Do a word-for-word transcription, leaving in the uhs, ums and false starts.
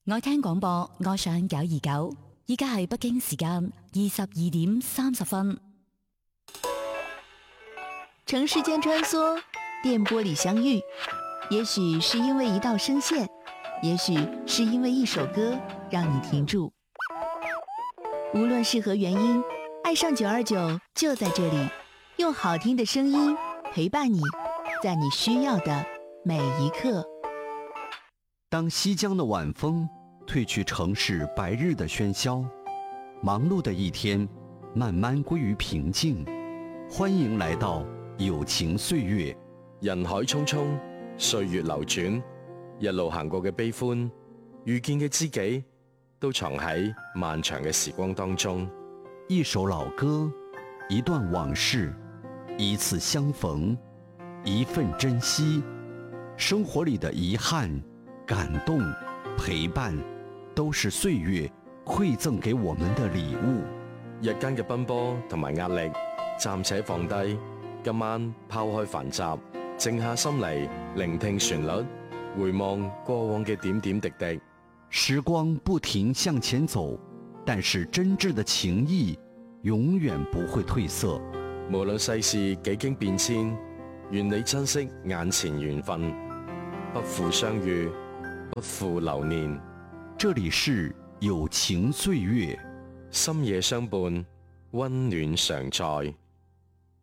愛聽廣播，愛上九二九。依家係北京時間二十二點三十分。 城市間穿梭，電波裡相遇，也許是因為一道聲線，也許是因為一首歌讓你停住。無論是何原因，愛上九二九就在這裡，用好聽的聲音陪伴你，在你需要的每一刻。 當西江的晚風褪去城市白日的喧囂，忙碌的一天慢慢歸於平靜。歡迎來到有情歲月。 人海匆匆，歲月流轉，一路行過嘅悲歡，遇見嘅知己，都藏喺漫長嘅時光當中。 一首老歌，一段往事，一次相逢，一份珍惜。生活裡的遺憾、感動、陪伴，都是歲月饋贈給我們的禮物。 日間嘅奔波同埋壓力，暫且放低，今晚拋開繁雜，靜下心嚟聆聽旋律，回望過往嘅點點滴滴。 時光不停向前走，但是真摯的情誼永遠不會褪色。 無論世事幾經變遷，願你珍惜眼前緣分，不負相遇，不負流年。 這裡是有情歲月， 深夜相伴，溫暖常在。